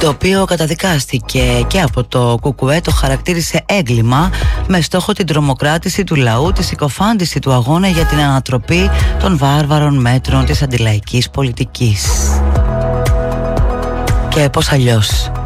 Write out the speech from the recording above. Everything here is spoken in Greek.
το οποίο καταδικάστηκε και από το ΚΚΕ, το χαρακτήρισε έγκλημα με στόχο την τρομοκράτηση του λαού, τη συκοφάντηση του αγώνα για την ανατροπή των βάρβαρων μέτρων της αντιλαϊκής πολιτικής. Και πώς αλλιώς.